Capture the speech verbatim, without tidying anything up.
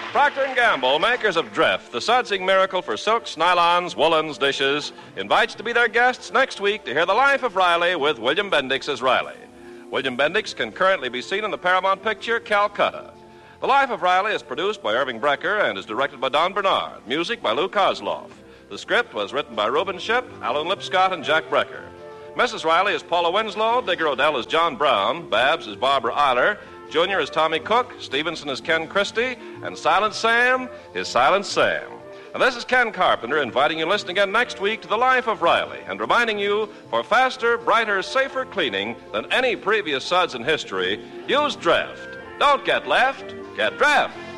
Procter and Gamble, makers of Dreft, the sudsing miracle for silks, nylons, woolens, dishes, invites to be their guests next week to hear the life of Riley with William Bendix as Riley. William Bendix can currently be seen in the Paramount picture Calcutta. The Life of Riley is produced by Irving Brecker and is directed by Don Bernard. Music by Lou Kozloff. The script was written by Reuben Ship, Alan Lipscott, and Jack Brecker. Missus Riley is Paula Winslow, Digger Odell is John Brown, Babs is Barbara Eiler, Junior is Tommy Cook, Stevenson is Ken Christie, and Silent Sam is Silent Sam. And this is Ken Carpenter inviting you to listen again next week to The Life of Riley and reminding you, for faster, brighter, safer cleaning than any previous suds in history, use Dreft. Don't get left, get Dreft.